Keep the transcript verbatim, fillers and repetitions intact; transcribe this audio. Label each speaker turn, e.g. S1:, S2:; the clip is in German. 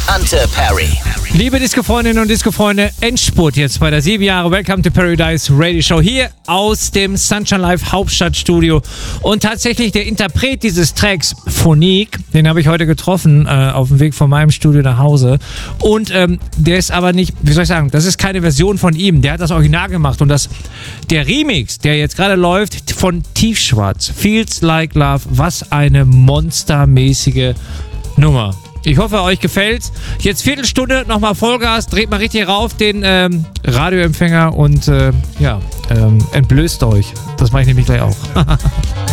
S1: Hunter Perry.
S2: Liebe Disco-Freundinnen und Disco-Freunde, Endspurt jetzt bei der sieben Jahre Welcome to Paradise Radio Show hier aus dem Sunshine Live Hauptstadtstudio. Und tatsächlich der Interpret dieses Tracks, Phonique, den habe ich heute getroffen äh, auf dem Weg von meinem Studio nach Hause. Und ähm, der ist aber nicht, wie soll ich sagen, das ist keine Version von ihm. Der hat das Original gemacht und das, der Remix, der jetzt gerade läuft, von Tiefschwarz, Feels Like Love, was eine monstermäßige Nummer. Ich hoffe, euch gefällt's. Jetzt Viertelstunde, nochmal Vollgas, dreht mal richtig rauf den ähm, Radioempfänger und äh, ja, ähm, entblößt euch. Das mache ich nämlich gleich auch.